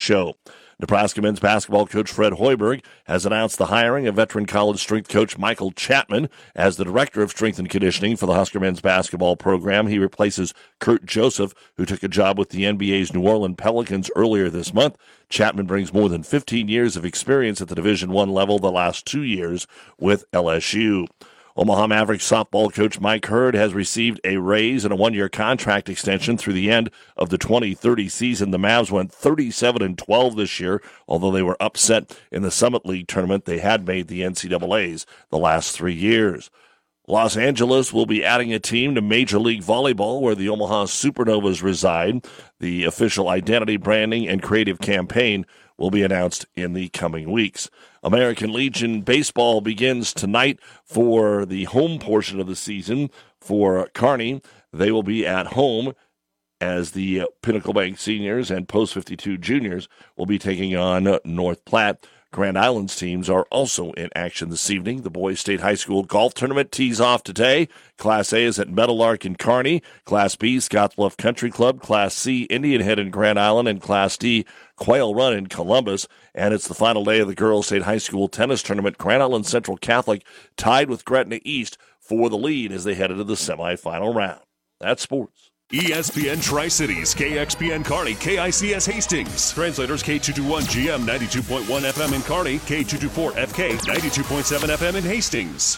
show. Nebraska men's basketball coach Fred Hoiberg has announced the hiring of veteran college strength coach Michael Chapman as the director of strength and conditioning for the Husker men's basketball program. He replaces Kurt Joseph, who took a job with the NBA's New Orleans Pelicans earlier this month. Chapman brings more than 15 years of experience at the Division I level, the last 2 years with LSU. Omaha Mavericks softball coach Mike Hurd has received a raise and a one-year contract extension through the end of the 2030 season. The Mavs went 37-12 this year, although they were upset in the Summit League tournament. They had made the NCAAs the last 3 years. Los Angeles will be adding a team to Major League Volleyball, where the Omaha Supernovas reside. The official identity, branding, and creative campaign will be announced in the coming weeks. American Legion baseball begins tonight for the home portion of the season for Kearney. They will be at home as the Pinnacle Bank seniors and Post 52 juniors will be taking on North Platte. Grand Island's teams are also in action this evening. The Boys State High School golf tournament tees off today. Class A is at Meadowlark in Kearney. Class B, Scottsbluff Country Club. Class C, Indian Head in Grand Island. And Class D, Quail Run in Columbus. And it's the final day of the Girls State High School tennis tournament. Grand Island Central Catholic tied with Gretna East for the lead as they head into the semifinal round. That's sports. ESPN Tri-Cities, KXPN Kearney, KICS Hastings. Translators K221GM 92.1 FM in Kearney, K224FK 92.7 FM in Hastings.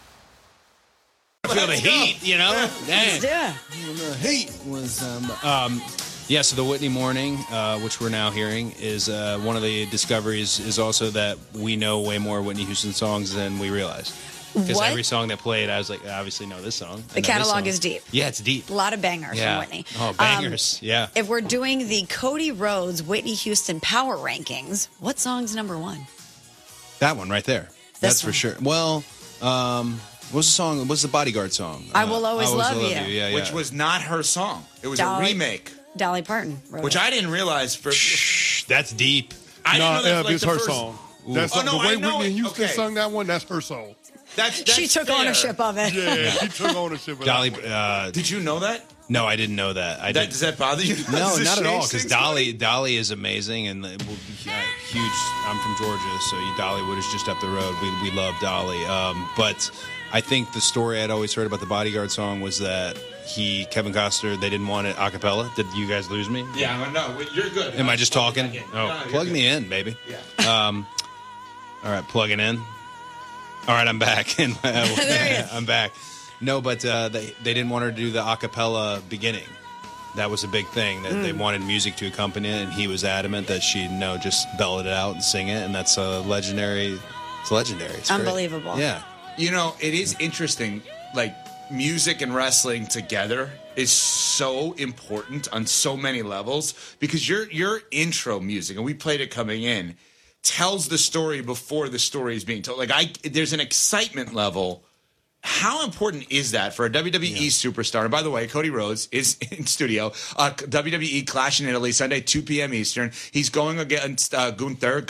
Feel the heat, you know? Dang. Yeah. The heat was... Yeah, so the Whitney Morning, which we're now hearing, is one of the discoveries is also that we know way more Whitney Houston songs than we realize. Because every song that played, I was like, I obviously know this song. The catalog is deep. Yeah, it's deep. A lot of bangers from Whitney. Oh, bangers, yeah. If we're doing the Cody Rhodes Whitney Houston Power Rankings, what song's number one? That one right there. That's for sure. Well, what's the song? What's the Bodyguard song? I Will Always Love You. Yeah. Which was not her song. It was a remake. Dolly Parton wrote Which it. I didn't realize. Shh, that's deep. I didn't know that was it's her song. That's the way Whitney Houston sung that one. That's her song. That's she took fair. ownership of it. Yeah, she took ownership of Dolly. that. Did you know that? No, I didn't know that. Does that bother you? No, not at all. Because Dolly is amazing and will be huge. I'm from Georgia, so Dollywood is just up the road. We love Dolly. But I think the story I'd always heard about the Bodyguard song was that Kevin Costner, they didn't want it a cappella. Did you guys lose me? Yeah, no, you're good. Am I just talking? Oh, plug me in, baby. Yeah. All right, plugging in. All right, I'm back. I'm back. No, but they didn't want her to do the a cappella beginning. That was a big thing. That they wanted music to accompany it, and he was adamant that she just belt it out and sing it, and that's legendary. It's legendary. It's unbelievable. Great. Yeah. You know, it is interesting. Like, music and wrestling together is so important on so many levels because your intro music, and we played it coming in, tells the story before the story is being told. Like, there's an excitement level. How important is that for a WWE superstar? And by the way, Cody Rhodes is in studio. WWE Clash in Italy, Sunday, 2 p.m. Eastern. He's going against Gunther.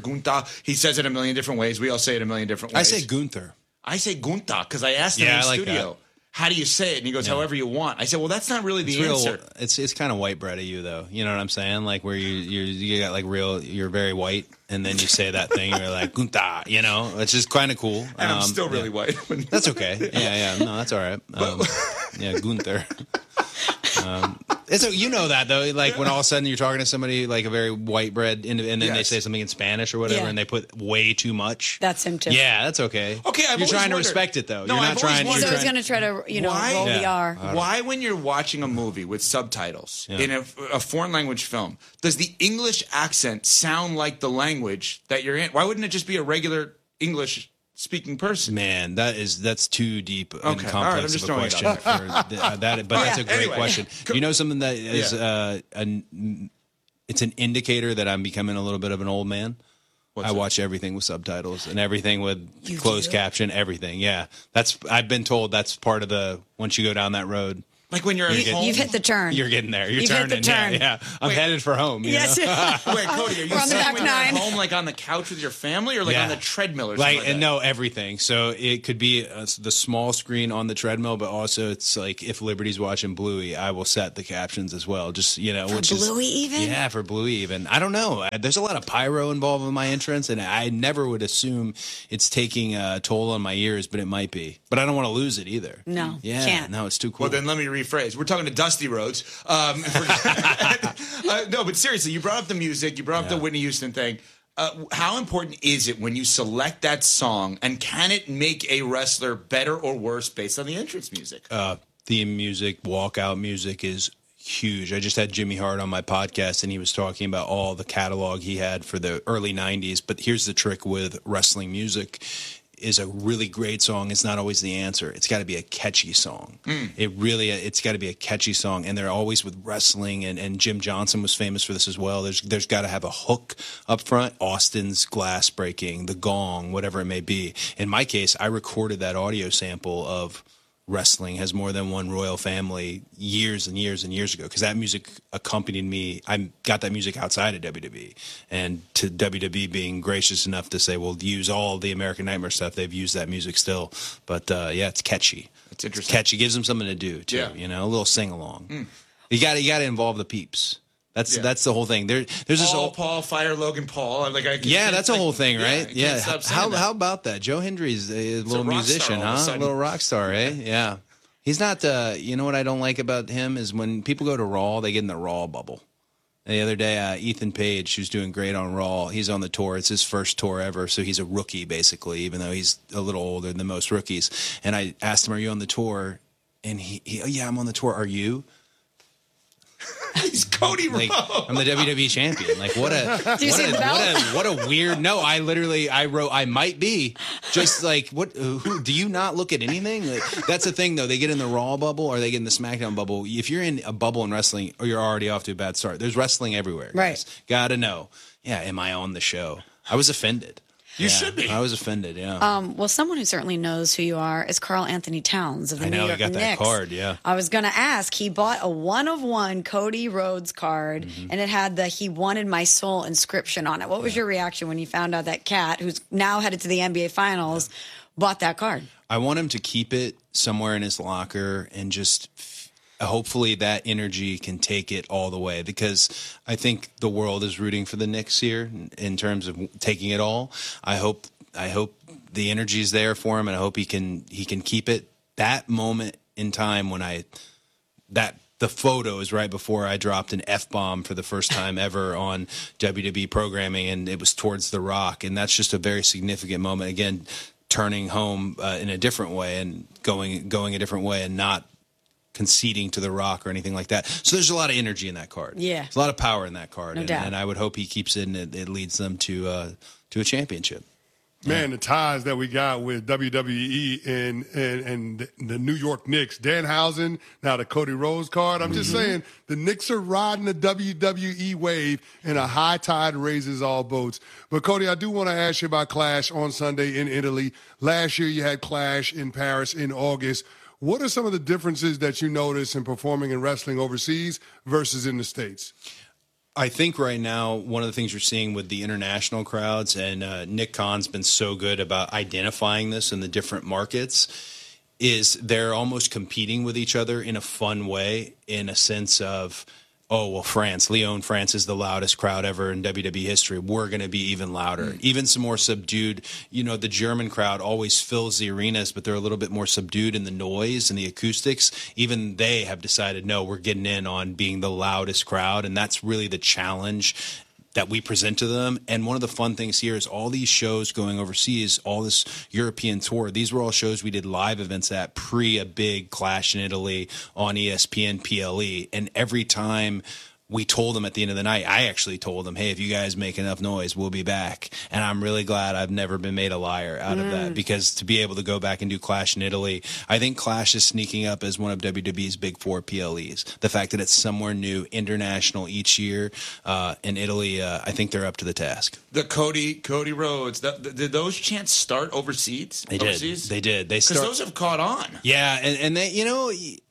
He says it a million different ways. We all say it a million different ways. I say Gunther. I say Gunther because I asked him in studio. How do you say it? And he goes, however you want. I said, well, that's not really the answer. It's kind of white bread of you, though. You know what I'm saying? Like where you got like you're very white, and then you say that thing, you're like Gunther. You know, it's just kind of cool. And I'm still really white. That's okay. Yeah. No, that's all right. Gunther. You know that though, like when all of a sudden you're talking to somebody like a very white bread, and then they say something in Spanish or whatever, and they put way too much. That's him too. Yeah, that's okay. Okay, you're trying to respect it though. No, you're not trying. He's always going to try to, roll the R. Why, when you're watching a movie with subtitles in a foreign language film, does the English accent sound like the language that you're in? Why wouldn't it just be a regular English speaking person? Man, that's too deep and complex of a question. But that's a great question. You know something that is it's an indicator that I'm becoming a little bit of an old man. I watch everything with subtitles and everything with closed caption, everything. Yeah, I've been told that's part of the once you go down that road. Like when you're at home? You've hit the turn. You're getting there. You're You've turning. hit the turn. Yeah. I'm headed for home. Yes. Wait, Cody, are you We're on the saying back when you're at nine. home, like on the couch with your family, or like on the treadmill or something like that? No, everything. So it could be the small screen on the treadmill, but also it's like if Liberty's watching Bluey, I will set the captions as well. Just, For Bluey even? Yeah, for Bluey even. I don't know. There's a lot of pyro involved with my entrance, and I never would assume it's taking a toll on my ears, but it might be. But I don't want to lose it either. No, Yeah, can't. no, it's too cool. Well, then let me rephrase. We're talking to Dusty Rhodes. No, but seriously, you brought up the music. You brought up the Whitney Houston thing. How important is it when you select that song, and can it make a wrestler better or worse based on the entrance music? Theme music, walkout music is huge. I just had Jimmy Hart on my podcast, and he was talking about all the catalog he had for the early 90s. But here's the trick with wrestling music. Is a really great song. It's not always the answer. It's got to be a catchy song. It's got to be a catchy song. And they're always with wrestling, and Jim Johnson was famous for this as well. There's got to have a hook up front. Austin's glass breaking, the gong, whatever it may be. In my case, I recorded that audio sample of Wrestling Has More Than One Royal Family years and years and years ago, because that music accompanied me. I got that music outside of WWE, and to WWE being gracious enough to say, "We'll use all the American Nightmare stuff." They've used that music still, but it's catchy. It's interesting. It's catchy. Gives them something to do too. Yeah. A little sing along. You got to involve the peeps. That's the whole thing. There's this whole Paul, fire Logan Paul. That's a whole thing, right? Yeah. How about that? Joe Hendry's a little musician, huh? A little rock star, eh? Yeah. He's not. You know what I don't like about him is when people go to Raw, they get in the Raw bubble. And the other day, Ethan Page, who's doing great on Raw, he's on the tour. It's his first tour ever, so he's a rookie basically, even though he's a little older than most rookies. And I asked him, "Are you on the tour?" And he "Yeah, I'm on the tour. Are you?" He's Cody Rhodes. I'm the WWE champion. Like what a weird. No, I wrote I might be. Just like what? Who do you not look at anything? Like, that's the thing though. They get in the Raw bubble or they get in the SmackDown bubble. If you're in a bubble in wrestling, or you're already off to a bad start. There's wrestling everywhere. Right. Gotta know. Yeah. Am I on the show? I was offended. You should be. I was offended, yeah. Well, someone who certainly knows who you are is Carl Anthony Towns of the New York Knicks. I know, he got that card, yeah. I was going to ask, he bought a 1-of-1 Cody Rhodes card, and it had the "He Wanted My Soul" inscription on it. What was your reaction when you found out that Cat, who's now headed to the NBA Finals, bought that card? I want him to keep it somewhere in his locker and just hopefully that energy can take it all the way, because I think the world is rooting for the Knicks here in terms of taking it all. I hope the energy is there for him, and I hope he can keep it. That moment in time when the photo is right before I dropped an F-bomb for the first time ever on WWE programming, and it was towards The Rock, and that's just a very significant moment. Again, turning home in a different way and going a different way, and not conceding to The Rock or anything like that. So there's a lot of energy in that card. Yeah. There's a lot of power in that card. No doubt. And I would hope he keeps it, and it leads them to a championship. Man, the ties that we got with WWE and the New York Knicks, Danhausen, now the Cody Rhodes card. I'm just saying, the Knicks are riding the WWE wave, and a high tide raises all boats. But, Cody, I do want to ask you about Clash on Sunday in Italy. Last year you had Clash in Paris in August. What are some of the differences that you notice in performing and wrestling overseas versus in the States? I think right now one of the things you're seeing with the international crowds, and Nick Khan's been so good about identifying this in the different markets, is they're almost competing with each other in a fun way, in a sense of, oh, well, Lyon, France is the loudest crowd ever in WWE history. We're going to be even louder, even some more subdued. The German crowd always fills the arenas, but they're a little bit more subdued in the noise and the acoustics. Even they have decided, no, we're getting in on being the loudest crowd, and that's really the challenge that we present to them. And one of the fun things here is all these shows going overseas, all this European tour, these were all shows we did live events at pre a big Clash in Italy on ESPN PLE. And every time we told them at the end of the night, I actually told them, hey, if you guys make enough noise, we'll be back. And I'm really glad I've never been made a liar out of that, because to be able to go back and do Clash in Italy, I think Clash is sneaking up as one of WWE's big 4 PLEs. The fact that it's somewhere new, international each year in Italy, I think they're up to the task. The Cody Rhodes, did those chants start overseas? They did. They did. Because those have caught on. Yeah, and they,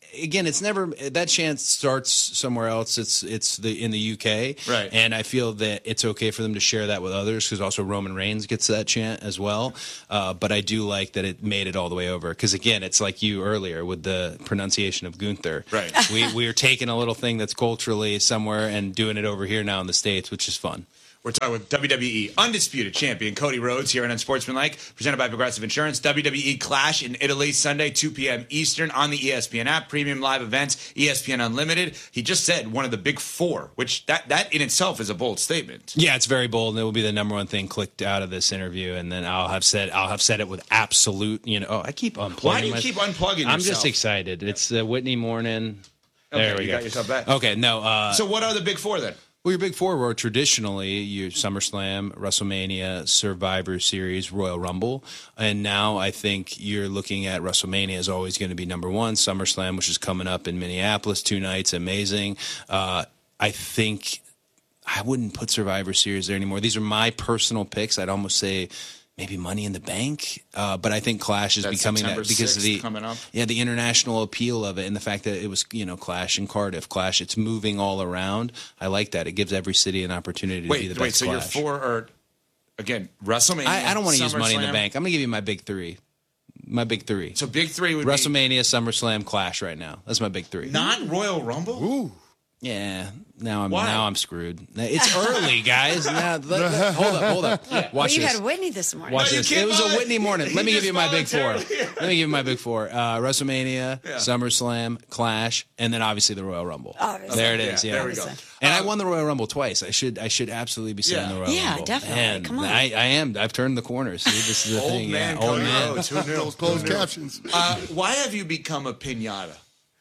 again, it's never that chant starts somewhere else. It's in the UK, right? And I feel that it's okay for them to share that with others because also Roman Reigns gets that chant as well. But I do like that it made it all the way over because again, it's like you earlier with the pronunciation of Gunther. Right. We are taking a little thing that's culturally somewhere and doing it over here now in the States, which is fun. We're talking with WWE Undisputed Champion Cody Rhodes here on Unsportsmanlike, presented by Progressive Insurance. WWE Clash in Italy, Sunday, 2 p.m. Eastern on the ESPN app. Premium live events, ESPN Unlimited. He just said one of the big four, which that in itself is a bold statement. Yeah, it's very bold, and it will be the number one thing clicked out of this interview. And then I'll have said it with absolute. I keep unplugging. Why do you keep unplugging yourself? I'm just excited. It's Whitney morning. Okay, there we go. Got yourself back. Okay, no. So what are the big four then? Well, your big four were traditionally your SummerSlam, WrestleMania, Survivor Series, Royal Rumble. And now I think you're looking at WrestleMania is always going to be number one. SummerSlam, which is coming up in Minneapolis, 2 nights, amazing. I think I wouldn't put Survivor Series there anymore. These are my personal picks. I'd almost say maybe Money in the Bank, but I think Clash is becoming September that because of the coming up. the international appeal of it and the fact that it was Clash in Cardiff, Clash. It's moving all around. I like that. It gives every city an opportunity to be the best. So Clash. your four are again WrestleMania. I don't want to use Money in the SummerSlam. Bank. I'm gonna give you my big three. My big three. So big three would WrestleMania, SummerSlam, Clash. Right now, that's my big three. be not Royal Rumble. Ooh. Yeah, now Why? I'm screwed. It's early, guys. Now, hold up. But Watch you this. had Whitney this morning. Watch No, you this. can't It was a vote. Whitney morning. Let me He give you my big just four. voluntarily- Let me give you my big four. WrestleMania, Yeah. SummerSlam, Clash, and then obviously the Royal Rumble. Obviously. There it is. Yeah, Yeah, there we go. And I won the Royal Rumble twice. I should absolutely be saying Yeah. the Royal Yeah, Rumble. definitely. And Come on. I am. I've turned the corner. See, this is the Old thing. man yeah. Old Cody man. Rhodes. Who knew? Those closed captions. Why have you become a pinata?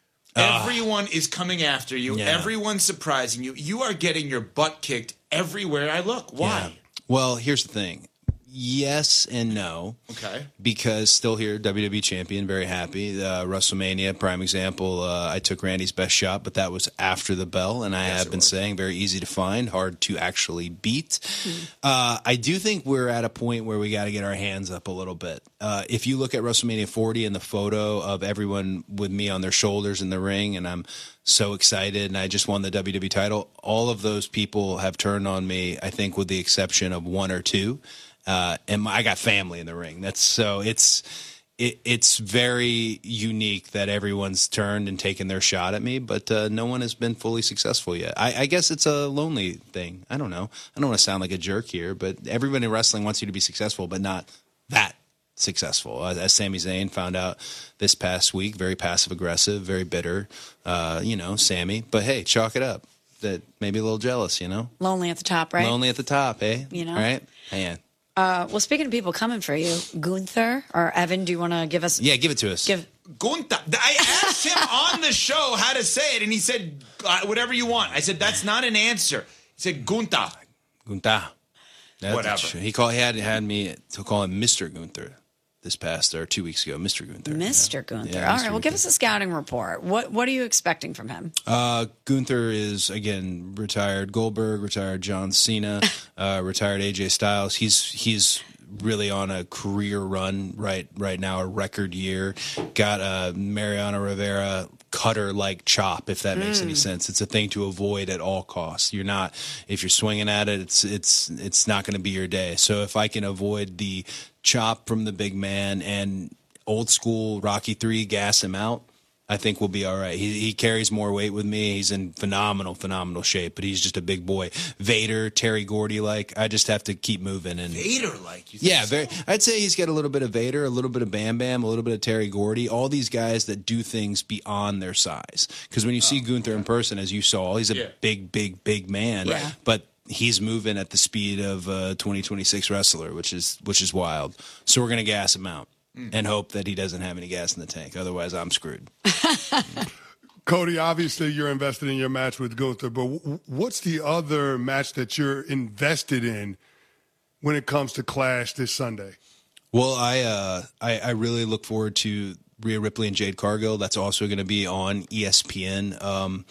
Everyone is coming after you. Yeah. Everyone's surprising you. You are getting your butt kicked everywhere I look. Why? Yeah. Well, here's the thing. Yes and no. Okay. Because still here, WWE champion, very happy. WrestleMania, prime example. I took Randy's best shot, but that was after the bell, and I have been saying very easy to find, hard to actually beat. I do think we're at a point where we got to get our hands up a little bit. If you look at WrestleMania 40 and the photo of everyone with me on their shoulders in the ring, and I'm so excited, and I just won the WWE title, all of those people have turned on me, I think, with the exception of one or two. And I got family in the ring. It's very unique that everyone's turned and taken their shot at me, but no one has been fully successful yet. I guess it's a lonely thing. I don't know. I don't want to sound like a jerk here, but everybody in wrestling wants you to be successful, but not that successful. As Sami Zayn found out this past week, very passive aggressive, very bitter. Sami. But hey, chalk it up. That maybe a little jealous, Lonely at the top, right? Lonely at the top, eh? Right? Man. Well, speaking of people coming for you, Gunther or Evan, do you want to give us? Yeah, give it to us. Gunther. I asked him on the show how to say it, and he said, whatever you want. I said, that's not an answer. He said, Gunther. Gunther. Whatever. He had me to call him Mr. Gunther this past 2 weeks ago. Mr. Gunther. Mr. Gunther. Yeah, All Mr. right. Well, give us a scouting report. What are you expecting from him? Gunther is, again, retired Goldberg, retired John Cena, retired AJ Styles. He's really on a career run right now, a record year. Got a Mariano Rivera cutter-like chop, if that makes any sense. It's a thing to avoid at all costs. If you're swinging at it, it's not going to be your day. So if I can avoid the chop from the big man and old school Rocky III, gas him out, I think we'll be all right. He carries more weight with me. He's in phenomenal shape, but he's just a big boy. Vader, Terry Gordy-like. I just have to keep moving. And Vader-like? You yeah, think I'd say he's got a little bit of Vader, a little bit of Bam Bam, a little bit of Terry Gordy. All these guys that do things beyond their size. Because when you see Gunther in person, as you saw, he's a big man. Yeah. But he's moving at the speed of a 2026 wrestler, which is wild. So we're going to gas him out. And hope that he doesn't have any gas in the tank. Otherwise, I'm screwed. Cody, obviously you're invested in your match with Gunther, but what's the other match that you're invested in when it comes to Clash this Sunday? Well, I really look forward to Rhea Ripley and Jade Cargill. That's also going to be on ESPN.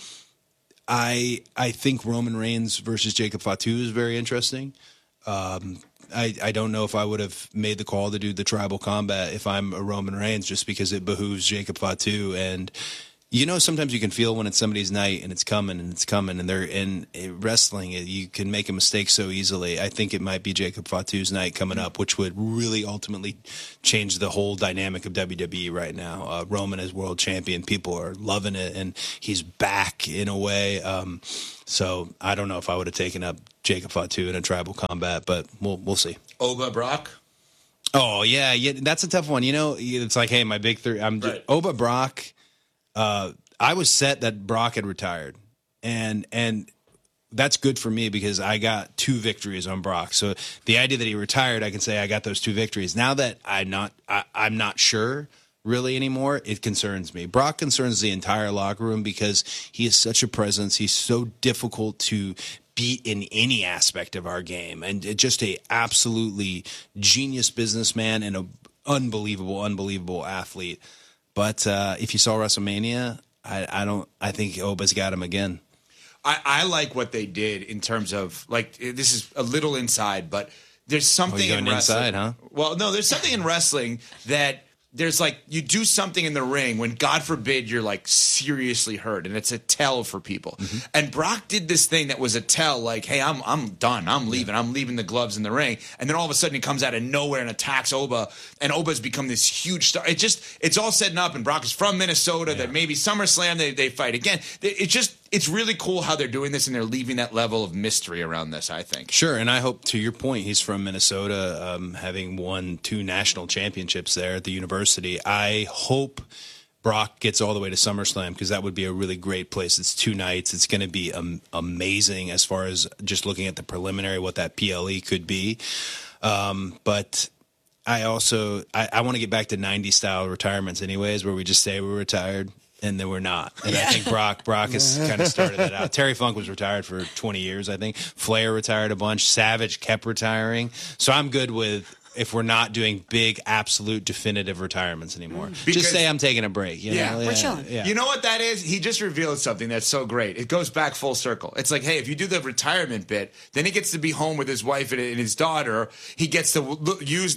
I think Roman Reigns versus Jacob Fatu is very interesting. I don't know if I would have made the call to do the tribal combat if I'm a Roman Reigns, just because it behooves Jacob Fatu. And Sometimes you can feel when it's somebody's night and it's coming, and they're in wrestling. You can make a mistake so easily. I think it might be Jacob Fatu's night coming up, which would really ultimately change the whole dynamic of WWE right now. Roman is world champion. People are loving it, and he's back in a way. So I don't know if I would have taken up Jacob Fatu in a tribal combat, but we'll see. Oba Brock? Oh, yeah, that's a tough one. It's like, hey, my big three. Oba Brock. I was set that Brock had retired, and that's good for me because I got 2 victories on Brock. So the idea that he retired, I can say I got those 2 victories. Now that I'm not sure really anymore, it concerns me. Brock concerns the entire locker room because he is such a presence. He's so difficult to beat in any aspect of our game, and just a absolutely genius businessman and an unbelievable athlete. But if you saw WrestleMania, I think Oba's got him again. I like what they did in terms of, like, this is a little inside, but there's something in wrestling. Inside, huh? Well, no, there's something in wrestling that there's like, you do something in the ring when, God forbid, you're like seriously hurt, and it's a tell for people. Mm-hmm. And Brock did this thing that was a tell, like, hey, I'm done. I'm leaving. I'm leaving the gloves in the ring. And then all of a sudden he comes out of nowhere and attacks Oba, and Oba's become this huge star. It's all setting up, and Brock is from Minnesota. That maybe SummerSlam they fight again. It's really cool how they're doing this, and they're leaving that level of mystery around this, I think. Sure, and I hope, to your point, he's from Minnesota, having won 2 national championships there at the university. I hope Brock gets all the way to SummerSlam because that would be a really great place. It's 2 nights. It's going to be amazing as far as just looking at the preliminary, what that PLE could be. But I also I want to get back to 90s style retirements anyways, where we just say we're retired. And then we're not. And I think Brock has kind of started that out. Terry Funk was retired for 20 years, I think. Flair retired a bunch. Savage kept retiring. So I'm good with if we're not doing big, absolute, definitive retirements anymore. Just say I'm taking a break. You know? We're chilling. Yeah. You know what that is? He just revealed something that's so great. It goes back full circle. It's like, hey, if you do the retirement bit, then he gets to be home with his wife and his daughter. He gets to use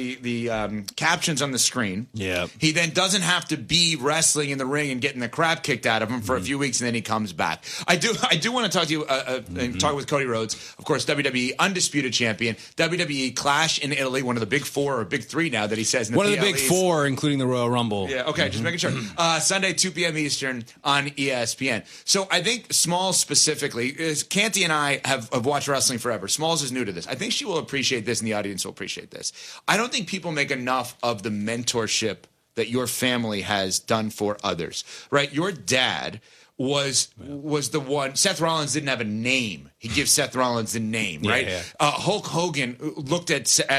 the captions on the screen. Yeah. He then doesn't have to be wrestling in the ring and getting the crap kicked out of him for a few weeks, and then he comes back. I do want to talk to you and talk with Cody Rhodes, of course, WWE undisputed champion, WWE Clash in Italy, one of the big 4 or big 3 now that he says in the one of the PLEs. big 4, including the Royal Rumble. Yeah, okay, just making sure. Sunday, 2 p.m. Eastern on ESPN. So I think Smalls specifically, Canty and I have watched wrestling forever. Smalls is new to this. I think she will appreciate this, and the audience will appreciate this. I don't think people make enough of the mentorship that your family has done for others, right? Your dad was the one. Seth Rollins didn't have a name. He gives Seth Rollins the name, right? Yeah. Hulk Hogan looked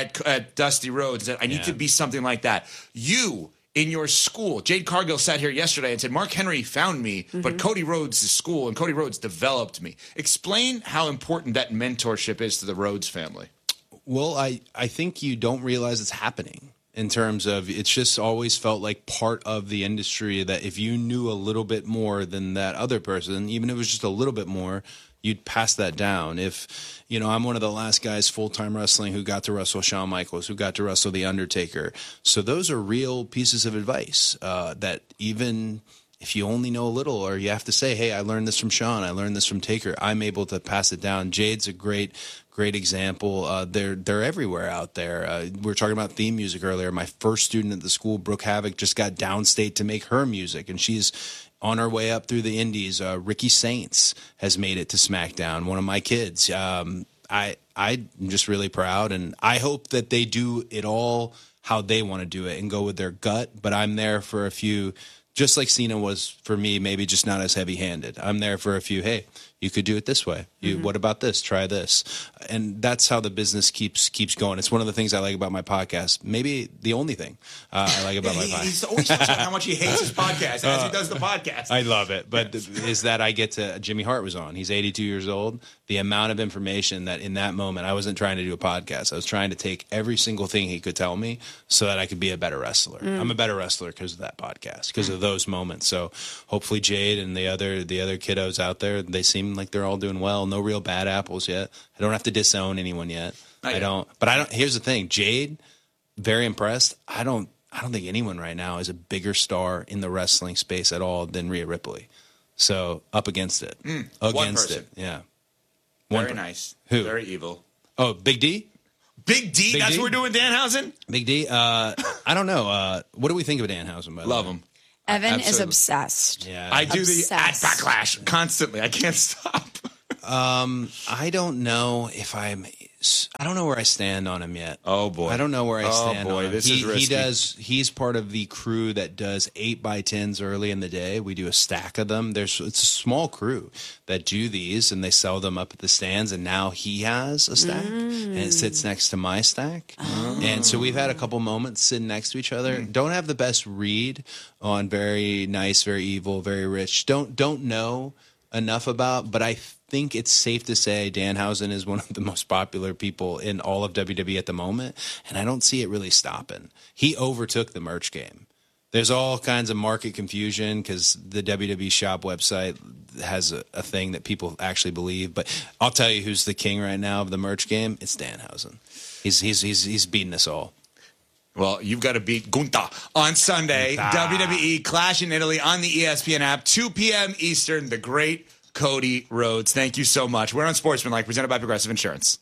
at Dusty Rhodes and said, I need to be something like that. You, in your school, Jade Cargill sat here yesterday and said, Mark Henry found me, but Cody Rhodes' school, and Cody Rhodes developed me. Explain how important that mentorship is to the Rhodes family. Well, I think you don't realize it's happening. In terms of, it's just always felt like part of the industry that if you knew a little bit more than that other person, even if it was just a little bit more, you'd pass that down. If, I'm one of the last guys full-time wrestling who got to wrestle Shawn Michaels, who got to wrestle The Undertaker. So those are real pieces of advice that even if you only know a little, or you have to say, hey, I learned this from Shawn, I learned this from Taker, I'm able to pass it down. Jade's a great example. They're everywhere out there. We were talking about theme music earlier. My first student at the school, Brooke Havoc, just got downstate to make her music, and she's on her way up through the indies. Ricky Saints has made it to SmackDown, one of my kids. I'm just really proud, and I hope that they do it all how they want to do it and go with their gut, but I'm there for a few, just like Cena was for me, maybe just not as heavy-handed. I'm there for a few, hey, you could do it this way. What about this? Try this. And that's how the business keeps going. It's one of the things I like about my podcast. Maybe the only thing I like about my podcast. He's always talking about how much he hates his podcast as he does the podcast. I love it. But is that I get to, Jimmy Hart was on. He's 82 years old. The amount of information that in that moment, I wasn't trying to do a podcast. I was trying to take every single thing he could tell me so that I could be a better wrestler. I'm a better wrestler because of that podcast, because of those moments. So hopefully Jade and the other kiddos out there, they seem like they're all doing well. No real bad apples yet. I don't have to disown anyone yet. I don't. Here's the thing, Jade, very impressed. I don't I don't think anyone right now is a bigger star in the wrestling space at all than Rhea Ripley. So up against it. Against it. Yeah. Very nice. Who? Very evil. Oh, Big D? Big D? Big That's D? what we're doing, Danhausen? Big D? I don't know. What do we think of Danhausen, by the way? Love him. Evan is Absolutely. obsessed. Yeah. I do Obsessed. the ad backlash constantly. I can't stop. I don't know if I don't know where I stand on him yet. Oh, boy. I don't know where I stand on him. This is risky. He's part of the crew that does 8x10s early in the day. We do a stack of them. It's a small crew that do these, and they sell them up at the stands, and now he has a stack, and it sits next to my stack. And so we've had a couple moments sitting next to each other. Don't have the best read on very nice, very evil, very rich. Don't know enough about, but I think it's safe to say Danhausen is one of the most popular people in all of WWE at the moment, and I don't see it really stopping. He overtook the merch game. There's all kinds of market confusion because the WWE shop website has a thing that people actually believe, but I'll tell you who's the king right now of the merch game. It's Danhausen. He's beating us all. Well, you've got to beat Gunther on Sunday. WWE Clash in Italy on the ESPN app, 2 p.m. Eastern. The great Cody Rhodes. Thank you so much. We're on Sportsmanlike, presented by Progressive Insurance.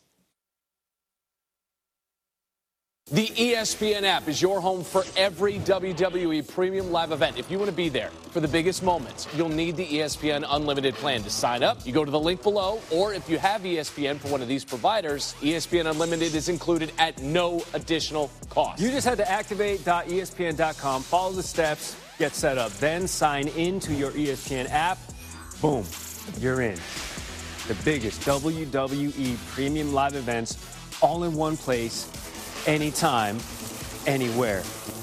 The ESPN app is your home for every WWE premium live event. If you want to be there for the biggest moments, you'll need the ESPN Unlimited plan. To sign up, you go to the link below, or if you have ESPN for one of these providers, ESPN Unlimited is included at no additional cost. You just had to activate.espn.com, follow the steps, get set up, then sign into your ESPN app. Boom, you're in. The biggest WWE premium live events all in one place. Anytime, anywhere.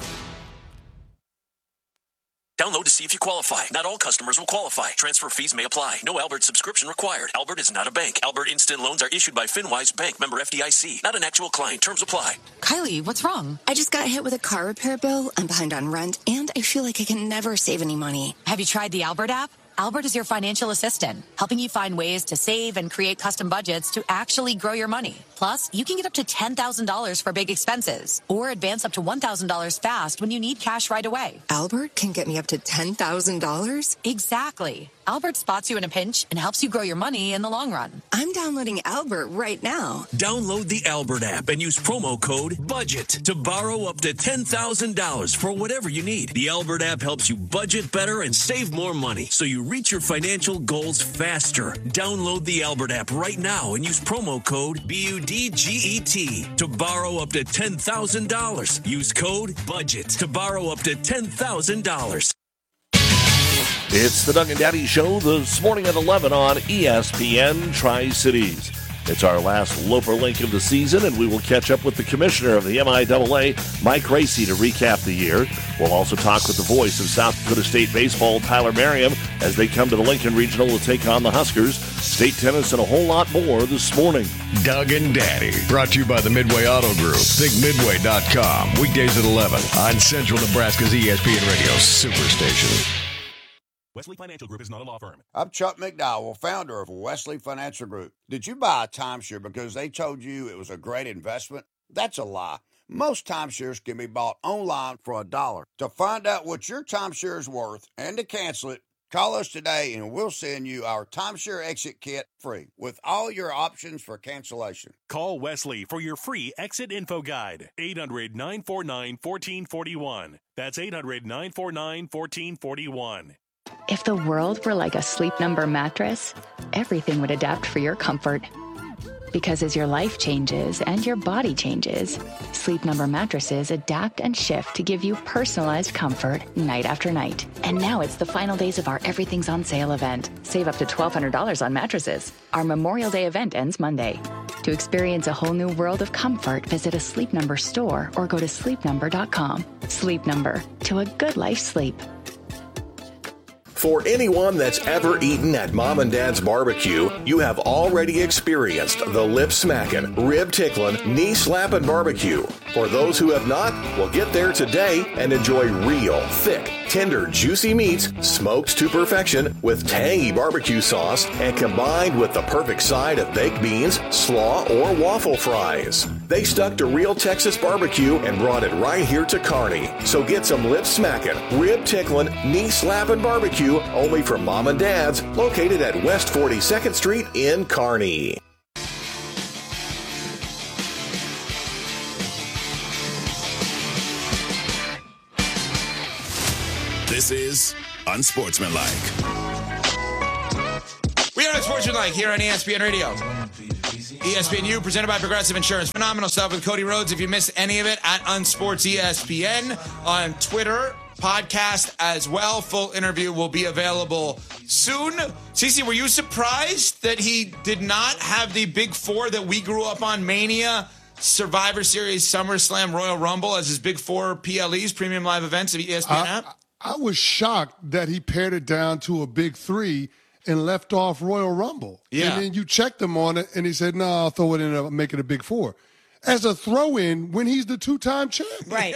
Download to see if you qualify. Not all customers will qualify. Transfer fees may apply. No Albert subscription required. Albert is not a bank. Albert Instant Loans are issued by FinWise Bank, member FDIC. Not an actual client. Terms apply. Kylie, what's wrong? I just got hit with a car repair bill. I'm behind on rent, and I feel like I can never save any money. Have you tried the Albert app? Albert is your financial assistant, helping you find ways to save and create custom budgets to actually grow your money. Plus, you can get up to $10,000 for big expenses or advance up to $1,000 fast when you need cash right away. Albert can get me up to $10,000? Exactly. Albert spots you in a pinch and helps you grow your money in the long run. I'm downloading Albert right now. Download the Albert app and use promo code BUDGET to borrow up to $10,000 for whatever you need. The Albert app helps you budget better and save more money so you reach your financial goals faster. Download the Albert app right now and use promo code BUDGET to borrow up to $10,000. Use code BUDGET to borrow up to $10,000. It's the Doug and Daddy Show this morning at 11 on ESPN Tri-Cities. It's our last Loper Link of the season, and we will catch up with the commissioner of the MIAA, Mike Racy, to recap the year. We'll also talk with the voice of South Dakota State baseball, Tyler Merriam, as they come to the Lincoln Regional to take on the Huskers. State tennis and a whole lot more this morning. Doug and Daddy, brought to you by the Midway Auto Group. ThinkMidway.com. Weekdays at 11 on Central Nebraska's ESPN Radio Superstation. Wesley Financial Group is not a law firm. I'm Chuck McDowell, founder of Wesley Financial Group. Did you buy a timeshare because they told you it was a great investment? That's a lie. Most timeshares can be bought online for $1. To find out what your timeshare is worth and to cancel it, call us today and we'll send you our timeshare exit kit free with all your options for cancellation. Call Wesley for your free exit info guide. 800-949-1441. That's 800-949-1441. If the world were like a Sleep Number mattress, everything would adapt for your comfort. Because as your life changes and your body changes, Sleep Number mattresses adapt and shift to give you personalized comfort night after night. And now it's the final days of our Everything's on Sale event. Save up to $1,200 on mattresses. Our Memorial Day event ends Monday. To experience a whole new world of comfort, visit a Sleep Number store or go to sleepnumber.com. Sleep Number, to a good life sleep. For anyone that's ever eaten at Mom and Dad's Barbecue, you have already experienced the lip-smacking, rib-tickling, knee-slapping barbecue. For those who have not, well, get there today and enjoy real, thick, tender, juicy meats smoked to perfection with tangy barbecue sauce and combined with the perfect side of baked beans, slaw, or waffle fries. They stuck to real Texas barbecue and brought it right here to Kearney. So get some lip-smacking, rib-tickling, knee-slapping barbecue only from Mom and Dad's, located at West 42nd Street in Kearney. This is Unsportsmanlike. We are Unsportsmanlike here on ESPN Radio. ESPNU, presented by Progressive Insurance. Phenomenal stuff with Cody Rhodes. If you missed any of it, at UnsportsESPN on Twitter, podcast as well. Full interview will be available soon. Cece, were you surprised that he did not have the big four that we grew up on? Mania, Survivor Series, SummerSlam, Royal Rumble as his big four PLEs, premium live events of ESPN app? I was shocked that he pared it down to a big three and left off Royal Rumble. Yeah. And then you checked him on it, and he said, no, I'll throw it in and make it a big four. As a throw-in when he's the two-time champion. Right.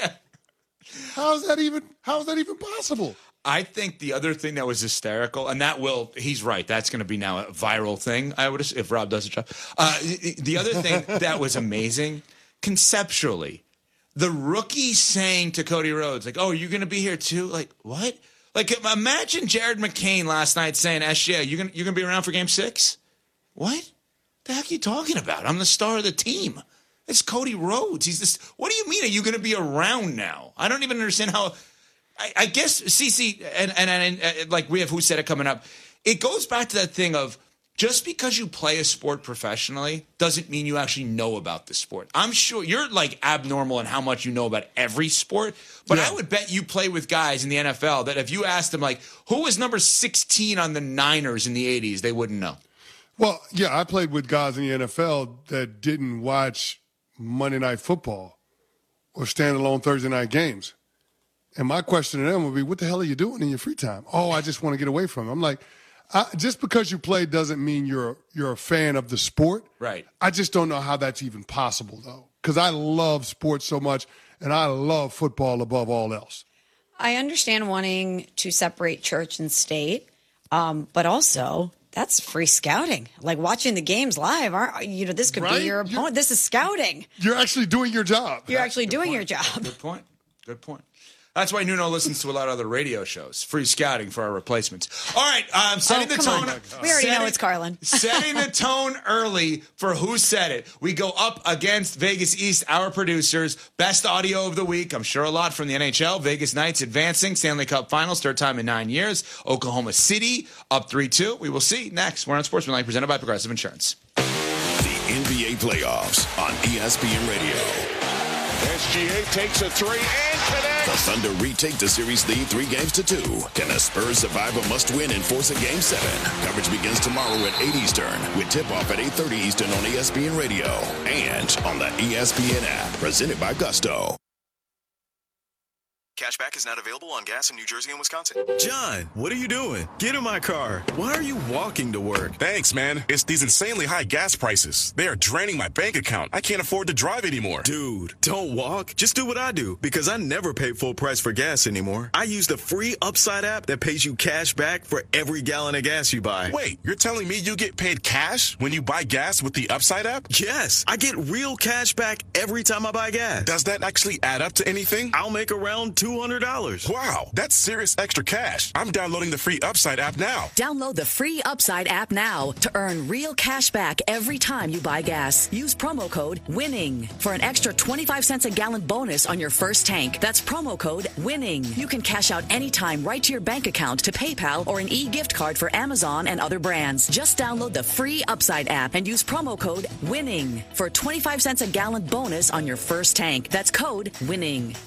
How's that even possible? I think the other thing that was hysterical, and he's right, that's going to be now a viral thing, I would if Rob does a job. The other thing that was amazing, conceptually, the rookie saying to Cody Rhodes, like, oh, you're going to be here too? Like, what? Like, imagine Jared McCain last night saying, SJ, you're gonna be around for Game 6? What? The heck are you talking about? I'm the star of the team. It's Cody Rhodes. He's this. What do you mean? Are you going to be around now? I don't even understand how. I guess CC and like we have Who Said It coming up. It goes back to that thing of just because you play a sport professionally doesn't mean you actually know about the sport. I'm sure you're like abnormal in how much you know about every sport, but I would bet you play with guys in the NFL that if you asked them like, who was number 16 on the Niners in the 80s, they wouldn't know. Well, yeah, I played with guys in the NFL that didn't watch Monday Night Football or standalone Thursday night games. And my question to them would be, what the hell are you doing in your free time? Oh, I just want to get away from it. I'm like, just because you play doesn't mean you're a fan of the sport. Right. I just don't know how that's even possible, though, because I love sports so much, and I love football above all else. I understand wanting to separate church and state, but also that's free scouting. Like watching the games live, this could be your opponent. This is scouting. You're actually doing your job. You're actually doing your job. Good point. Good point. That's why Nuno listens to a lot of other radio shows. Free scouting for our replacements. All right, setting the tone. We already know it's Carlin. Setting the tone early for Who Said It. We go up against Vegas East, our producers. Best audio of the week. I'm sure a lot from the NHL. Vegas Knights advancing. Stanley Cup Finals, third time in 9 years. Oklahoma City up 3-2. We will see next. We're on Sportsmanlike, presented by Progressive Insurance. The NBA playoffs on ESPN Radio. SGA takes a three and connects. The Thunder retake the series lead 3-2. Can the Spurs survive a must-win and force a Game 7? Coverage begins tomorrow at 8 Eastern with tip-off at 8:30 Eastern on ESPN Radio and on the ESPN app. Presented by Gusto. Cashback is not available on gas in New Jersey and Wisconsin. John, what are you doing? Get in my car. Why are you walking to work? Thanks, man. It's these insanely high gas prices. They are draining my bank account. I can't afford to drive anymore. Dude, don't walk. Just do what I do, because I never pay full price for gas anymore. I use the free Upside app that pays you cash back for every gallon of gas you buy. Wait, you're telling me you get paid cash when you buy gas with the Upside app? Yes, I get real cash back every time I buy gas. Does that actually add up to anything? I'll make around $200. Wow, that's serious extra cash. I'm downloading the free Upside app now. Download the free Upside app now to earn real cash back every time you buy gas. Use promo code WINNING for an extra 25 cents a gallon bonus on your first tank. That's promo code WINNING. You can cash out anytime right to your bank account, to PayPal, or an e-gift card for Amazon and other brands. Just download the free Upside app and use promo code WINNING for a 25 cents a gallon bonus on your first tank. That's code WINNING.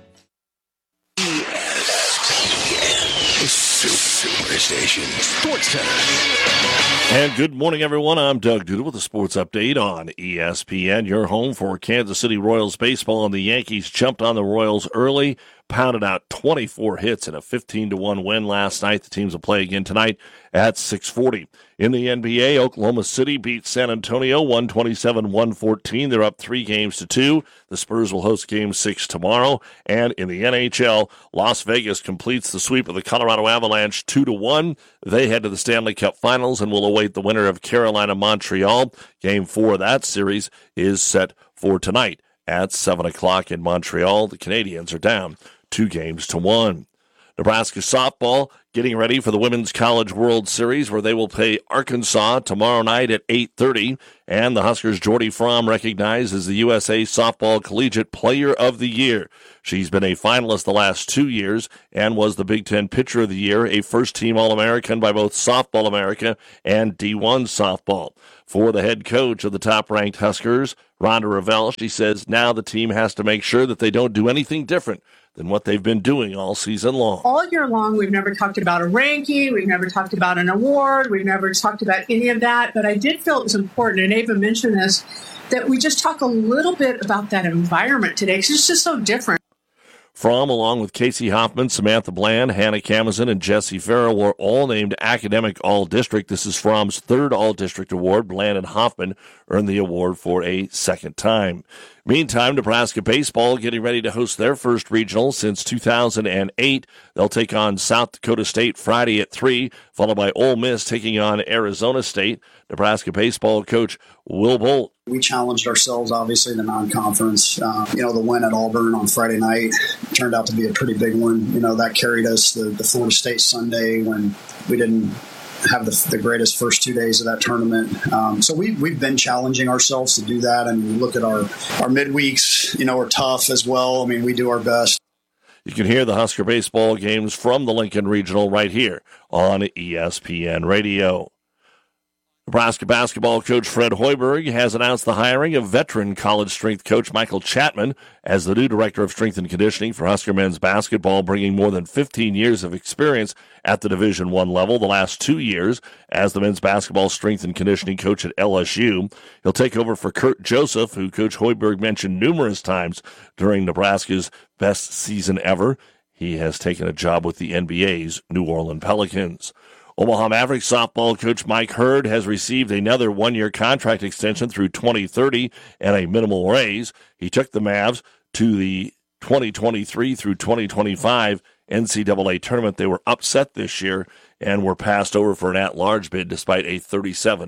Superstation Sports Center. And good morning, everyone. I'm Doug Duda with a sports update on ESPN. Your home for Kansas City Royals baseball, and the Yankees jumped on the Royals early pounded out 24 hits in a 15-1 win last night. The teams will play again tonight at 6:40. In the NBA, Oklahoma City beat San Antonio 127-114. They're up 3-2. The Spurs will host Game 6 tomorrow. And in the NHL, Las Vegas completes the sweep of the Colorado Avalanche 2-1. They head to the Stanley Cup Finals and will await the winner of Carolina-Montreal. Game 4 of that series is set for tonight at 7 o'clock in Montreal. The Canadiens are down 2-1. Nebraska softball getting ready for the Women's College World Series, where they will play Arkansas tomorrow night at 8:30. And the Huskers' Jordy Fromm recognized as the USA Softball Collegiate Player of the Year. She's been a finalist the last 2 years and was the Big Ten Pitcher of the Year, a first-team All-American by both Softball America and D1 Softball. For the head coach of the top-ranked Huskers, Rhonda Revelle, she says now the team has to make sure that they don't do anything different than what they've been doing all season long. All year long, we've never talked about a ranking. We've never talked about an award. We've never talked about any of that. But I did feel it was important, and Ava mentioned this, that we just talk a little bit about that environment today, because it's just so different. Fromm, along with Casey Hoffman, Samantha Bland, Hannah Camazin, and Jessie Farrell, were all named Academic All-District. This is Fromm's third All-District award. Bland and Hoffman earned the award for a second time. Meantime, Nebraska baseball getting ready to host their first regional since 2008. They'll take on South Dakota State Friday at 3, followed by Ole Miss taking on Arizona State. Nebraska baseball coach Will Bolt. We challenged ourselves, obviously, in the non-conference. The win at Auburn on Friday night turned out to be a pretty big one. That carried us the Florida State Sunday when we didn't have the greatest first 2 days of that tournament. So we've been challenging ourselves to do that. And we look at our midweeks, are tough as well. I mean, we do our best. You can hear the Husker baseball games from the Lincoln Regional right here on ESPN Radio. Nebraska basketball coach Fred Hoiberg has announced the hiring of veteran college strength coach Michael Chapman as the new director of strength and conditioning for Husker men's basketball, bringing more than 15 years of experience at the Division I level, the last 2 years as the men's basketball strength and conditioning coach at LSU. He'll take over for Kurt Joseph, who Coach Hoiberg mentioned numerous times during Nebraska's best season ever. He has taken a job with the NBA's New Orleans Pelicans. Omaha Mavericks softball coach Mike Hurd has received another one-year contract extension through 2030 and a minimal raise. He took the Mavs to the 2023 through 2025 NCAA tournament. They were upset this year and were passed over for an at-large bid despite a 37-12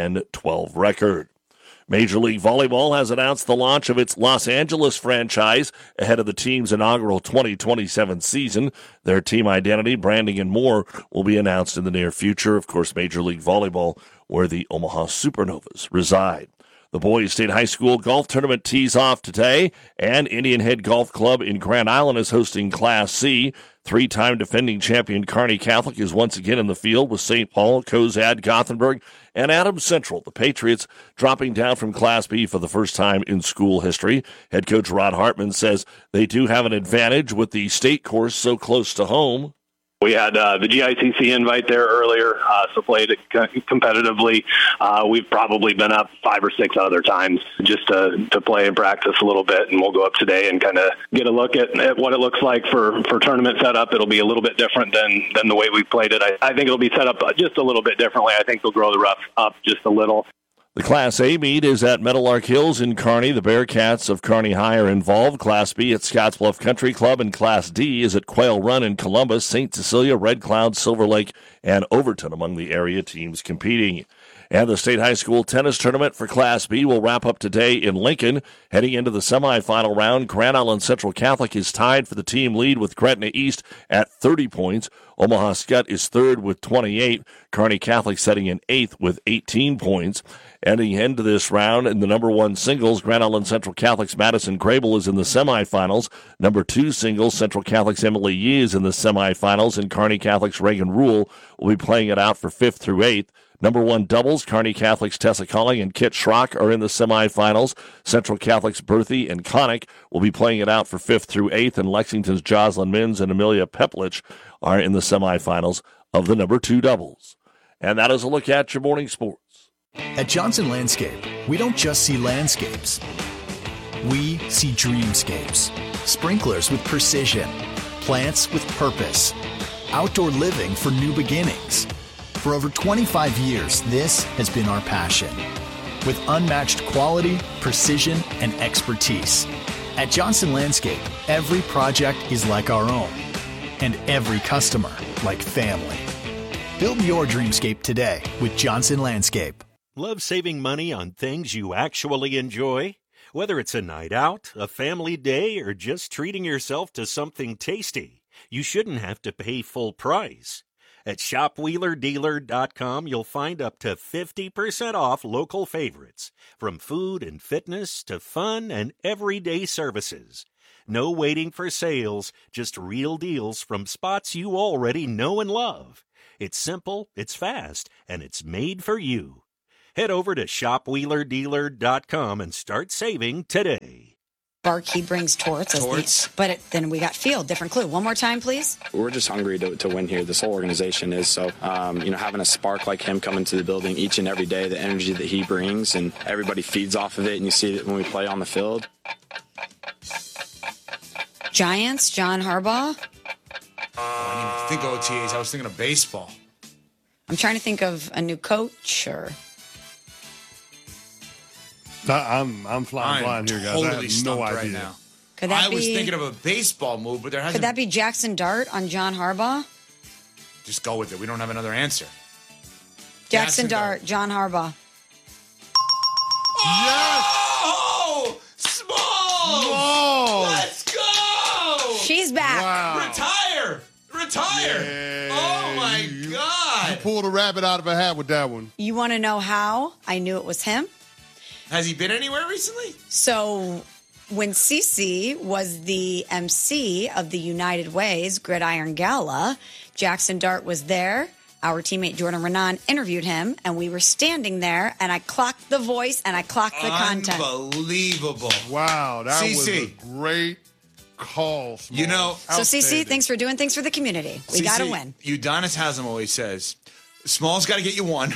record. Major League Volleyball has announced the launch of its Los Angeles franchise ahead of the team's inaugural 2027 season. Their team identity, branding, and more will be announced in the near future. Of course, Major League Volleyball, where the Omaha Supernovas reside. The Boys State High School Golf Tournament tees off today, and Indian Head Golf Club in Grand Island is hosting Class C. Three-time defending champion Kearney Catholic is once again in the field with St. Paul, Cozad, Gothenburg, and Adams Central. The Patriots dropping down from Class B for the first time in school history. Head coach Rod Hartman says they do have an advantage with the state course so close to home. We had the GICC invite there earlier, so played it competitively. We've probably been up 5 or 6 other times just to play and practice a little bit, and we'll go up today and kind of get a look at what it looks like for tournament setup. It'll be a little bit different than the way we played it. I think it'll be set up just a little bit differently. I think they'll grow the rough up just a little. The Class A meet is at Meadowlark Hills in Kearney. The Bearcats of Kearney High are involved. Class B at Scottsbluff Country Club, and Class D is at Quail Run in Columbus, St. Cecilia, Red Cloud, Silver Lake, and Overton among the area teams competing. And the State High School Tennis Tournament for Class B will wrap up today in Lincoln. Heading into the semifinal round, Grand Island Central Catholic is tied for the team lead with Gretna East at 30 points. Omaha Skutt is third with 28. Kearney Catholic setting in 8th with 18 points. Ending into this round in the number 1 singles, Grand Island Central Catholic's Madison Grable is in the semifinals. Number 2 singles, Central Catholic's Emily Yee is in the semifinals, and Kearney Catholic's Reagan Rule will be playing it out for 5th through 8th. Number 1 doubles, Kearney Catholic's Tessa Colling and Kit Schrock are in the semifinals. Central Catholic's Berthy and Connick will be playing it out for 5th through 8th, and Lexington's Jocelyn Minns and Amelia Peplich are in the semifinals of the number 2 doubles. And that is a look at your morning sports. At Johnson Landscape, we don't just see landscapes. We see dreamscapes, sprinklers with precision, plants with purpose, outdoor living for new beginnings. For over 25 years, this has been our passion. With unmatched quality, precision, and expertise. At Johnson Landscape, every project is like our own, and every customer like family. Build your dreamscape today with Johnson Landscape. Love saving money on things you actually enjoy? Whether it's a night out, a family day, or just treating yourself to something tasty, you shouldn't have to pay full price. At shopwheelerdealer.com, you'll find up to 50% off local favorites, from food and fitness to fun and everyday services. No waiting for sales, just real deals from spots you already know and love. It's simple, it's fast, and it's made for you. Head over to shopwheelerdealer.com and start saving today. He brings Torts. Then we got Field. Different clue. One more time, please. We're just hungry to win here. This whole organization is. So, having a spark like him come into the building each and every day, the energy that he brings, and everybody feeds off of it, and you see it when we play on the field. Giants, John Harbaugh. I didn't even think OTAs. I was thinking of baseball. I'm trying to think of a new coach or... I'm flying blind here, guys. Totally I have no idea. right now. I was thinking of a baseball move, but there hasn't. Could that be Jackson Dart on John Harbaugh? Just go with it. We don't have another answer. Jackson Dart, John Harbaugh. Yes! Oh! Small! Let's go! She's back. Wow. Retire! Yeah, oh, my God. You pulled a rabbit out of a hat with that one. You want to know how I knew it was him? Has he been anywhere recently? So when Cece was the MC of the United Way's Gridiron Gala, Jackson Dart was there. Our teammate Jordan Renan interviewed him, and we were standing there, and I clocked the voice, and I clocked the content. Unbelievable. Wow, that CC. was a great call. Small. You know. So, Cece, thanks for doing things for the community. We got to win. Udonis Haslam always says, Small's got to get you one.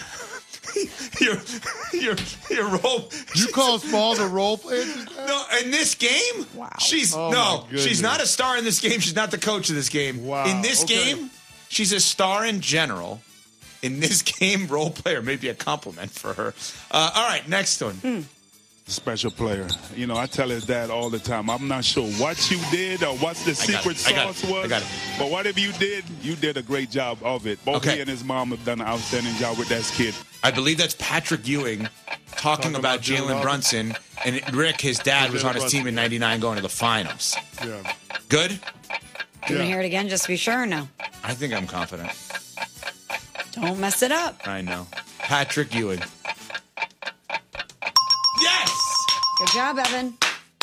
your role. You call Smalls a role player? No, in this game? Wow. She's not a star in this game. She's not the coach of this game. Wow. In this game, she's a star in general. In this game, role player may be a compliment for her. All right, next one. Special player. You know, I tell his dad all the time, I'm not sure what you did or what the secret sauce was. But whatever you did a great job of it. Both he and his mom have done an outstanding job with that kid. I believe that's Patrick Ewing talking about Jalen Brunson. And Rick, his dad, was on his team in 99 going to the finals. Yeah. Good? You want to hear it again just to be sure or no? I think I'm confident. Don't mess it up. I know. Patrick Ewing. Yes! Good job, Evan.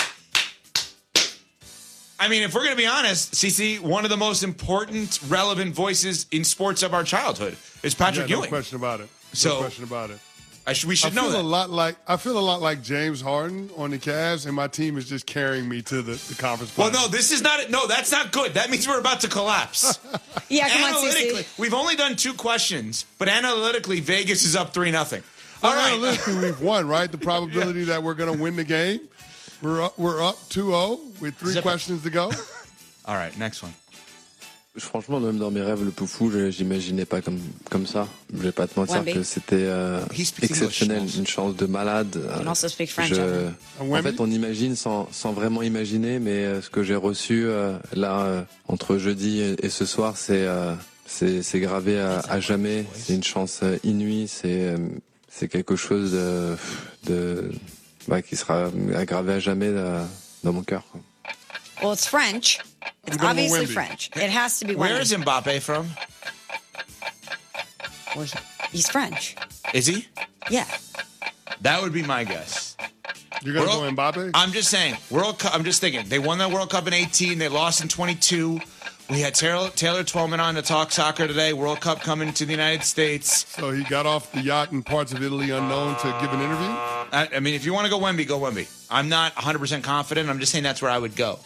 I mean, if we're going to be honest, CC, one of the most relevant voices in sports of our childhood is Patrick Ewing. No question about it. No question about it. We should know that. I feel a lot like James Harden on the Cavs, and my team is just carrying me to the conference Well, finals. no, this is not. No, that's not good. That means we're about to collapse. Yeah, come on, Analytically, CC. we've only done 2 questions, but analytically, Vegas is up 3-0. All All right. right. Analytically, we've won, right? The probability that we're going to win the game, we're up 2-0 with 3 questions to go. All right, next one. Franchement, même dans mes rêves le plus fou, j'imaginais pas comme ça. Je vais pas te mentir Wemby. que c'était exceptionnel, une chance de malade. You can also speak French. Evan. En fait, on imagine sans vraiment imaginer, mais ce que j'ai reçu là entre jeudi et ce soir, c'est gravé à jamais. C'est une chance inouïe. C'est quelque chose qui sera gravé à jamais dans mon cœur. Quoi. Well, it's French. It's obviously French. It has to be Where Wemby. is Mbappe from? Well, he's French. Is he? Yeah. That would be my guess. You're going to go Mbappe? I'm just saying. World Cup. I'm just thinking. They won the World Cup in 18. They lost in 22. We had Taylor Twellman on to talk soccer today. World Cup coming to the United States. So he got off the yacht in parts of Italy unknown to give an interview? I mean, if you want to go Wemby, go Wemby. I'm not 100% confident. I'm just saying that's where I would go.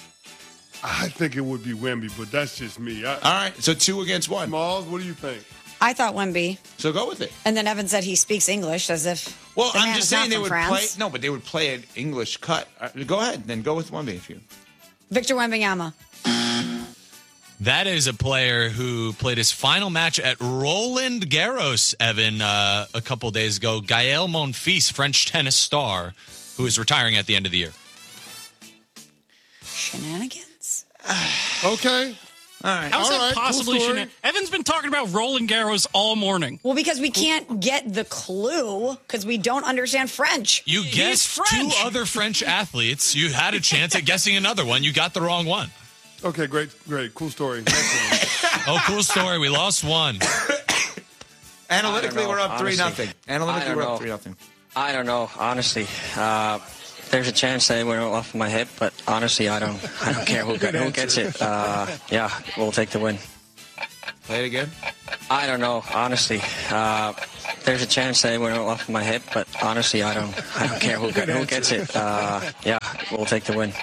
I think it would be Wemby, but that's just me. All right, so 2 against 1. Smalls, what do you think? I thought Wemby. So go with it. And then Evan said he speaks English as if. Well, the I'm man just is not saying they from would France. play. No, but they would play an English cut. Go ahead, then go with Wemby if you. Victor Wembanyama. That is a player who played his final match at Roland Garros, Evan, a couple days ago. Gael Monfils, French tennis star, who is retiring at the end of the year. Shenanigans. Okay. All right. How's All that right, possibly? cool story. Evan's been talking about Roland Garros all morning. Well, because we can't get the clue because we don't understand French. You guessed two other French athletes. You had a chance at guessing another one. You got the wrong one. Okay, great. Cool story. Next one. Oh, cool story. We lost one. Analytically, we're up 3-0. I Analytically, don't we're know. up 3-0. I don't know, honestly. There's a chance they went off my head, but honestly, I don't care who gets it. Yeah, we'll take the win. Play it again. I don't know, honestly. There's a chance they went off my head, but honestly, I don't care who gets it. Yeah, we'll take the win.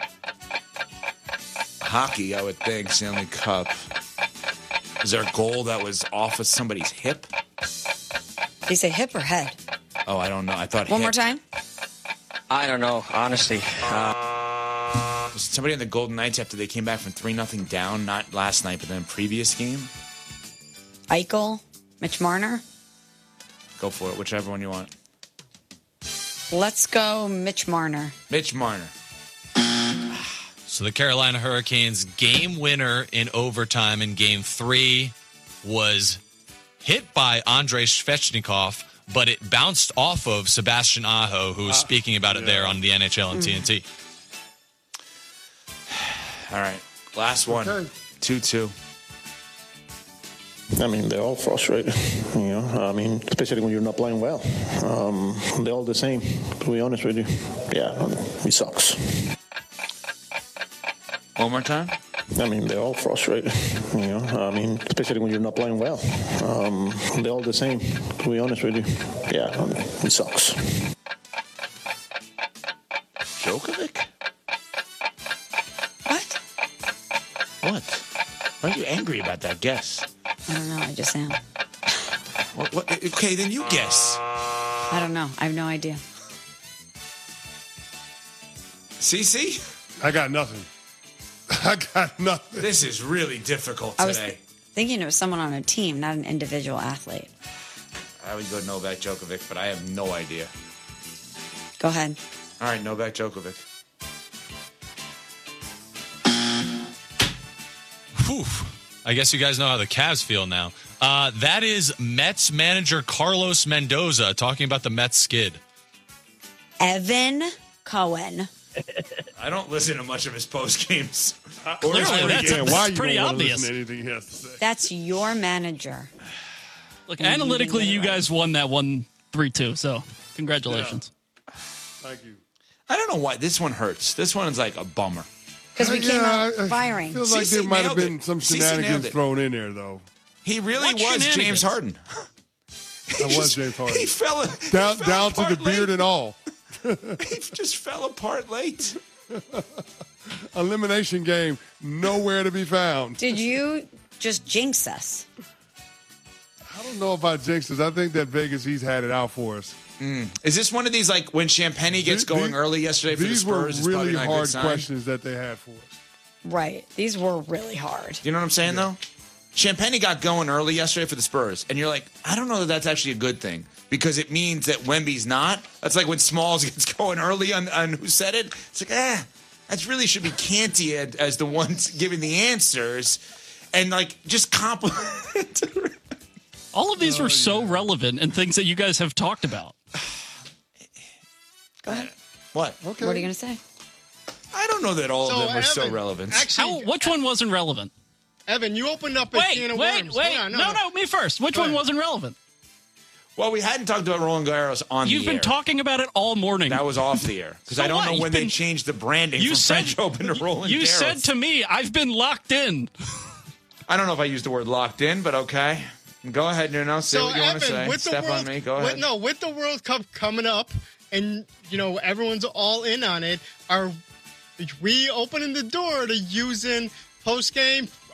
Hockey, I would think. Stanley Cup. Is there a goal that was off of somebody's hip? Did you say hip or head? Oh, I don't know. I thought One hip. more time. I don't know, honestly. Was somebody in the Golden Knights after they came back from 3-0 down, not last night, but then previous game? Eichel, Mitch Marner. Go for it, whichever one you want. Let's go Mitch Marner. Mitch Marner. So the Carolina Hurricanes game winner in overtime in Game 3 was hit by Andrei Svechnikov, but it bounced off of Sebastian Aho, who was speaking about it there on the NHL and TNT. All right, last one. 2-2. I mean, they're all frustrated, I mean, especially when you're not playing well. They're all the same, to be honest with you. Yeah, it sucks. One more time? I mean, they're all frustrated, I mean, especially when you're not playing well. They're all the same, to be honest with you. Yeah, it sucks. Djokovic? What? Why are you angry about that guess? I don't know. I just am. What? Okay, then you guess. I don't know. I have no idea. CC? I got nothing. This is really difficult I was today. thinking it was someone on a team, not an individual athlete. I would go Novak Djokovic, but I have no idea. Go ahead. All right, Novak Djokovic. Whew. I guess you guys know how the Cavs feel now. That is Mets manager Carlos Mendoza talking about the Mets skid. Evan Cohen. I don't listen to much of his post games. Clearly, that's pretty obvious. To anything he has to say. That's your manager. Look, analytically, you guys won that one 3-2, so congratulations. Yeah. Thank you. I don't know why this one hurts. This one's like a bummer. Because we came out firing. Feels like there might have been some CeCe shenanigans nailed it. thrown in there, though. He really What was shenanigans? James Harden. That was James Harden. He fell down to the apart beard late. and all. He just fell apart late. Elimination game, nowhere to be found. Did you just jinx us? I don't know about jinxes. I think that Vegas, he's had it out for us. Is this one of these, like, when Champagne gets going early yesterday for the These were Spurs? It's probably really not a good hard sign. questions that they had for us. Right. These were really hard. You know what I'm saying, though? Champagne got going early yesterday for the Spurs, and you're like, I don't know that that's actually a good thing because it means that Wemby's not. That's like when Smalls gets going early on who said it. It's like, that really should be Canty as the ones giving the answers, and like just compliment. All of these were so relevant and things that you guys have talked about. Go ahead. What? Okay. What are you going to say? I don't know that all of them are so Evan, relevant. Actually, Which one wasn't relevant? Evan, you opened up a can of worms. Wait. Hold on, No, me first. Which one wasn't relevant? Well, we hadn't talked about Roland Garros on You've the air. been talking about it all morning. That was off the air because So I don't what? know when they changed the branding from French Open to Roland Garros. You said to me, I've been locked in. I don't know if I used the word locked in, but okay. Go ahead, Nuno. Say what you want to say. with the Step World, on me. Go ahead. with the World Cup coming up, and everyone's all in on it. Are we opening the door to using post game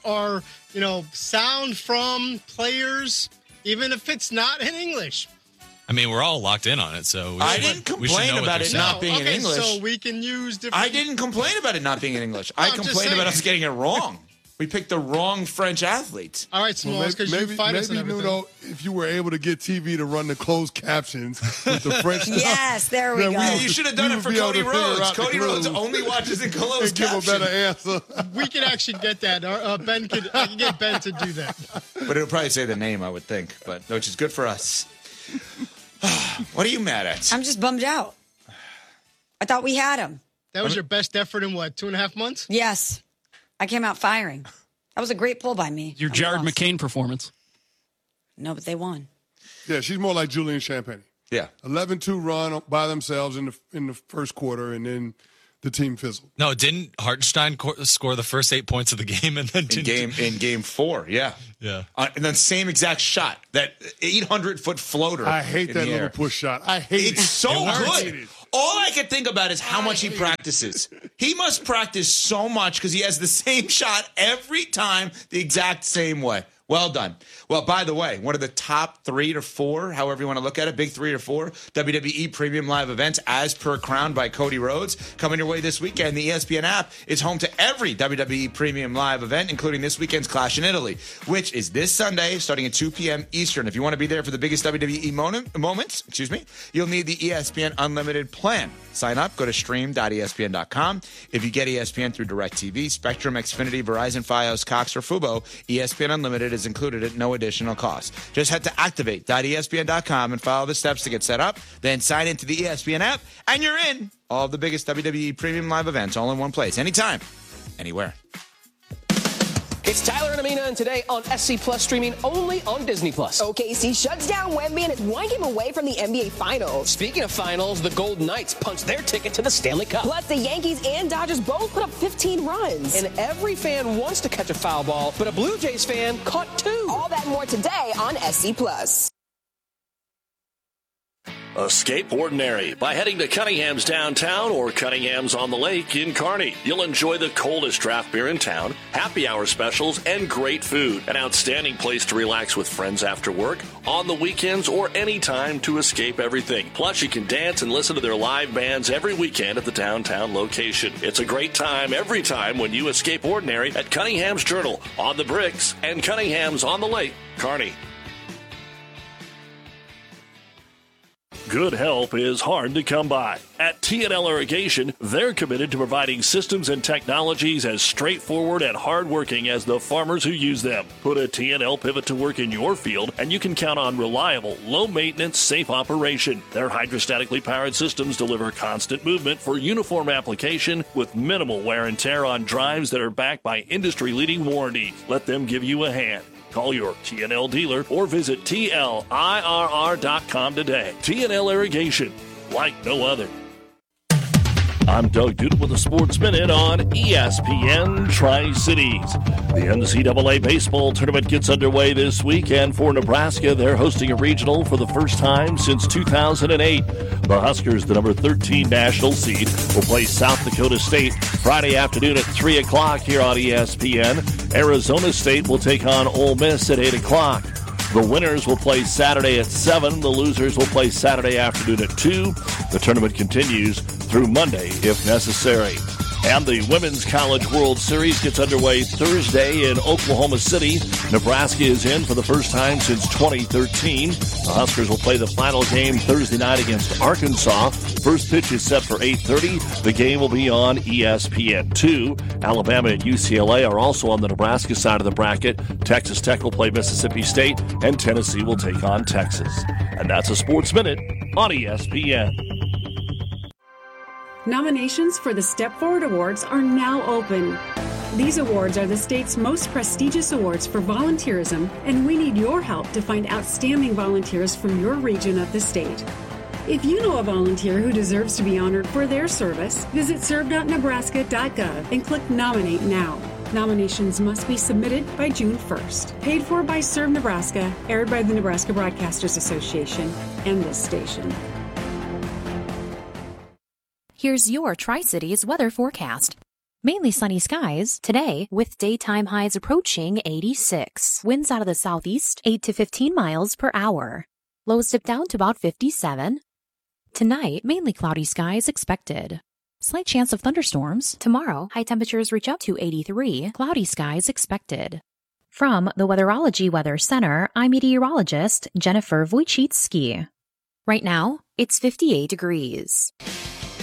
or, sound from players, even if it's not in English. I mean, we're all locked in on it, so I didn't complain about it not being in English. So we can use different. I didn't complain about it not being in English. I I'm just complained about saying. us getting it wrong. We picked the wrong French athletes. All right, Smalls, because you fight us and everything. Nuno, if you were able to get TV to run the closed captions with the French Yes, there we go. You should have done it for Cody Rhodes. Cody Rhodes only watches in closed captions. Give a better answer. We could actually get that. I can get Ben to do that. But it'll probably say the name, I would think, which is good for us. What are you mad at? I'm just bummed out. I thought we had him. That was your best effort in what, 2.5 months? Yes. I came out firing. That was a great pull by me. Your Jared McCain performance. No, but they won. Yeah, she's more like Julian Champagne. Yeah. 11-2 run by themselves in the first quarter, and then the team fizzled. No, didn't Hartenstein score the first 8 points of the game and then in game 4? Yeah, and then same exact shot, that 800-foot floater. I hate that little push shot. I hate it. It's so good. All I can think about is how much he practices. He must practice so much because he has the same shot every time, the exact same way. Well done. Well, by the way, one of the top 3 to 4, however you want to look at it, big 3 or 4, WWE Premium Live events, as per Crowned by Cody Rhodes, coming your way this weekend. The ESPN app is home to every WWE Premium Live event, including this weekend's Clash in Italy, which is this Sunday, starting at 2 p.m. Eastern. If you want to be there for the biggest WWE moments, you'll need the ESPN Unlimited plan. Sign up, go to stream.espn.com. If you get ESPN through DirecTV, Spectrum, Xfinity, Verizon, Fios, Cox, or Fubo, ESPN Unlimited is included at no additional cost. Just head to activate.espn.com and follow the steps to get set up. Then sign into the ESPN app, and you're in. All of the biggest WWE Premium Live events all in one place, anytime, anywhere. It's Tyler and Amina, and today on SC Plus, streaming only on Disney Plus. OKC shuts down Wemby and is one game away from the NBA Finals. Speaking of finals, the Golden Knights punched their ticket to the Stanley Cup. Plus, the Yankees and Dodgers both put up 15 runs. And every fan wants to catch a foul ball, but a Blue Jays fan caught 2. All that and more today on SC Plus. Escape ordinary by heading to Cunningham's downtown or Cunningham's on the Lake in Kearney. You'll enjoy the coldest draft beer in town, happy hour specials, and great food. An outstanding place to relax with friends after work, on the weekends, or any time to escape everything. Plus, you can dance and listen to their live bands every weekend at the downtown location. It's a great time every time when you escape ordinary at Cunningham's Journal, on the Bricks, and Cunningham's on the Lake, Kearney. Good help is hard to come by. At T&L Irrigation, they're committed to providing systems and technologies as straightforward and hardworking as the farmers who use them. Put a T&L pivot to work in your field, and you can count on reliable, low-maintenance, safe operation. Their hydrostatically powered systems deliver constant movement for uniform application with minimal wear and tear on drives that are backed by industry-leading warranties. Let them give you a hand. Call your T&L dealer or visit TLIRR.com today. T&L Irrigation, like no other. I'm Doug Duda with a Sports Minute on ESPN Tri-Cities. The NCAA baseball tournament gets underway this week, and for Nebraska, they're hosting a regional for the first time since 2008. The Huskers, the number 13 national seed, will play South Dakota State Friday afternoon at 3 o'clock here on ESPN. Arizona State will take on Ole Miss at 8 o'clock. The winners will play Saturday at 7. The losers will play Saturday afternoon at 2. The tournament continues through Monday if necessary. And the Women's College World Series gets underway Thursday in Oklahoma City. Nebraska is in for the first time since 2013. The Huskers will play the final game Thursday night against Arkansas. First pitch is set for 8:30. The game will be on ESPN2. Alabama and UCLA are also on the Nebraska side of the bracket. Texas Tech will play Mississippi State, and Tennessee will take on Texas. And that's a Sports Minute on ESPN. Nominations for the Step Forward Awards are now open. These awards are the state's most prestigious awards for volunteerism, and we need your help to find outstanding volunteers from your region of the state. If you know a volunteer who deserves to be honored for their service, visit serve.nebraska.gov and click Nominate Now. Nominations must be submitted by June 1st. Paid for by Serve Nebraska, aired by the Nebraska Broadcasters Association and this station. Here's your Tri-Cities weather forecast. Mainly sunny skies today with daytime highs approaching 86. Winds out of the southeast 8 to 15 miles per hour. Lows dip down to about 57. Tonight, mainly cloudy skies expected. Slight chance of thunderstorms. Tomorrow, high temperatures reach up to 83. Cloudy skies expected. From the Weatherology Weather Center, I'm meteorologist Jennifer Wojcicki. Right now, it's 58 degrees.